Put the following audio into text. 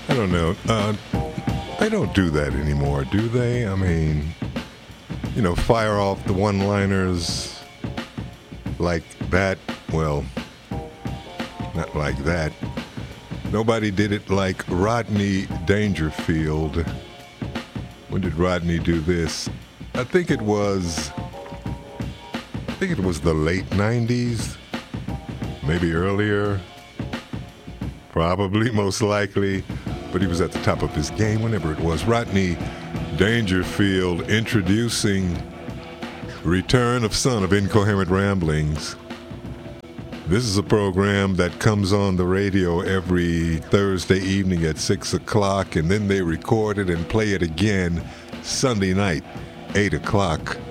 I don't know. They don't do that anymore, do they? I mean, fire off the one-liners like that. Well, not like that. Nobody did it like Rodney Dangerfield. When did Rodney do this? I think it was the late 90s, maybe earlier, probably, most likely, but he was at the top of his game whenever it was. Rodney Dangerfield introducing Return of Son of Incoherent Ramblings. This is a program that comes on the radio every Thursday evening at 6 o'clock, and then they record it and play it again Sunday night, 8 o'clock.